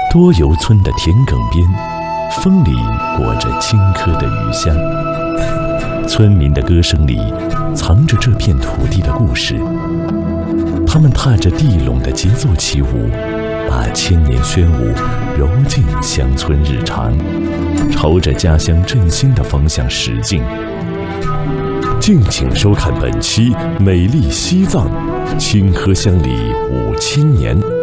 多油村的田埂边，风里裹着青稞的余香。村民的歌声里，藏着这片土地的故事。他们踏着地垄的节奏起舞，把千年宣武揉进乡村日常，朝着家乡振兴的方向驶进。敬请收看本期《美丽西藏》，青稞乡里5000年。